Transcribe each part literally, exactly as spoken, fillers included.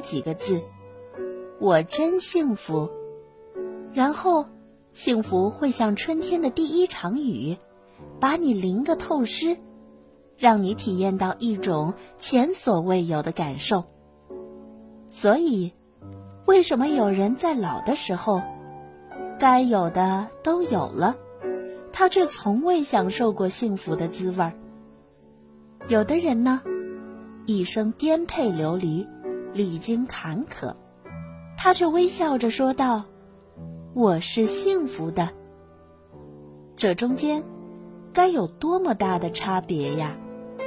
几个字，我真幸福。然后幸福会像春天的第一场雨，把你淋个透湿，让你体验到一种前所未有的感受。所以为什么有人在老的时候该有的都有了，他却从未享受过幸福的滋味？有的人呢，一生颠沛流离，历经坎坷，他却微笑着说道，我是幸福的。这中间该有多么大的差别呀！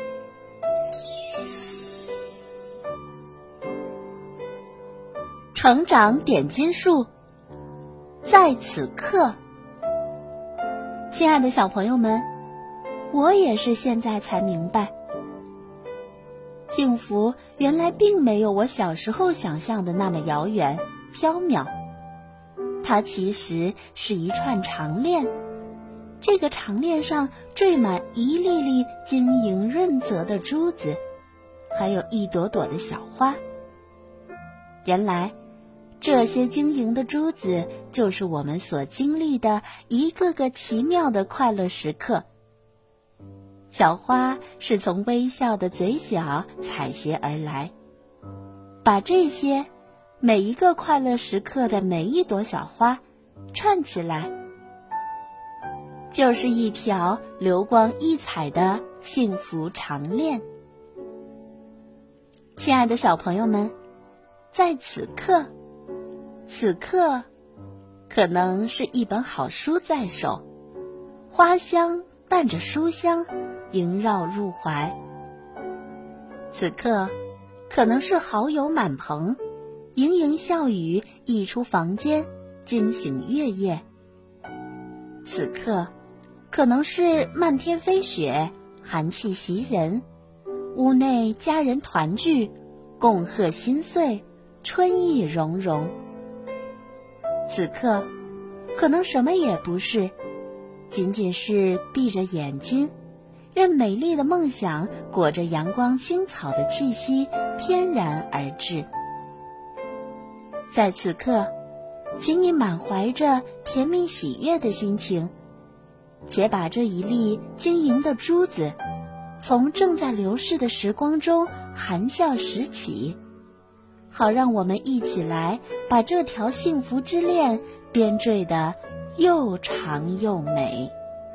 成长点金术，在此刻。亲爱的小朋友们，我也是现在才明白，幸福原来并没有我小时候想象的那么遥远缥缈，它其实是一串长链，这个长链上缀满一粒粒晶莹润泽的珠子，还有一朵朵的小花。原来这些晶莹的珠子就是我们所经历的一个个奇妙的快乐时刻。小花是从微笑的嘴角采撷而来，把这些每一个快乐时刻的每一朵小花串起来，就是一条流光溢彩的幸福长链。亲爱的小朋友们，在此刻，此刻可能是一本好书在手，花香伴着书香萦绕入怀。此刻可能是好友满棚，盈盈笑语溢出房间，惊醒月夜。此刻可能是漫天飞雪，寒气袭人，屋内家人团聚，共贺新岁，春意融融。此刻可能什么也不是，仅仅是闭着眼睛，任美丽的梦想裹着阳光青草的气息翩然而至。在此刻，请你满怀着甜蜜喜悦的心情，且把这一粒晶莹的珠子从正在流逝的时光中含笑拾起，好让我们一起来把这条幸福之链编缀得又长又美。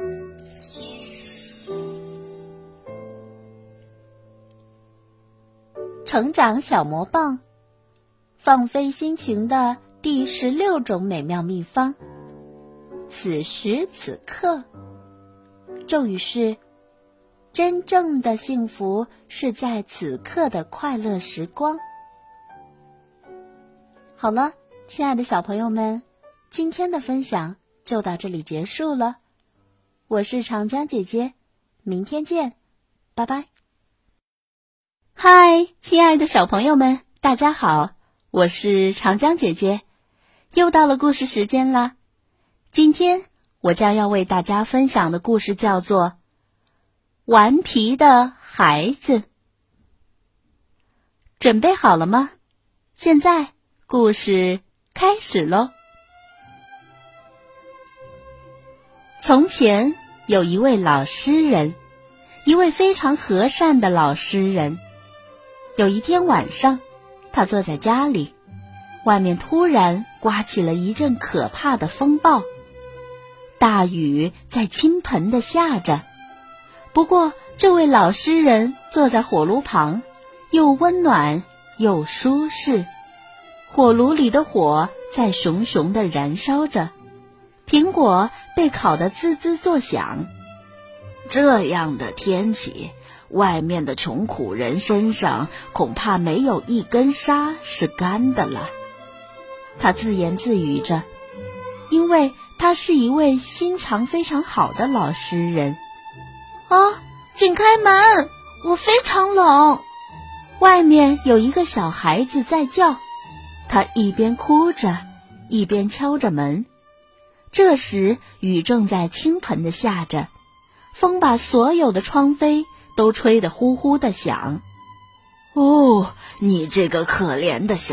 成长小魔棒，放飞心情的第十六种美妙秘方。此时此刻，咒语是：真正的幸福是在此刻的快乐时光。好了，亲爱的小朋友们，今天的分享就到这里结束了。我是长江姐姐，明天见，拜拜。嗨，亲爱的小朋友们，大家好，我是长江姐姐，又到了故事时间啦。今天我将要为大家分享的故事叫做《顽皮的孩子》。准备好了吗？现在故事开始咯。从前有一位老诗人，一位非常和善的老诗人。有一天晚上，他坐在家里，外面突然刮起了一阵可怕的风暴，大雨在倾盆地下着。不过这位老诗人坐在火炉旁，又温暖又舒适，火炉里的火在熊熊地燃烧着，苹果被烤得滋滋作响。这样的天气，外面的穷苦人身上恐怕没有一根纱是干的了。他自言自语着，因为他是一位心肠非常好的老诗人。啊，请开门，我非常冷。外面有一个小孩子在叫，他一边哭着，一边敲着门。这时雨正在倾盆地下着，风把所有的窗扉都吹得呼呼地响。哦，你这个可怜的小